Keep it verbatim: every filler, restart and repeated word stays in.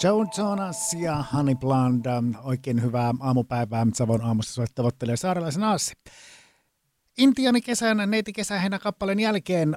Joe Jonas ja Honey Blonde, oikein hyvää aamupäivää Savon aamussa soittavottelee saarelaisen Aassi. Intiani kesän, neiti kesä heinä kappaleen jälkeen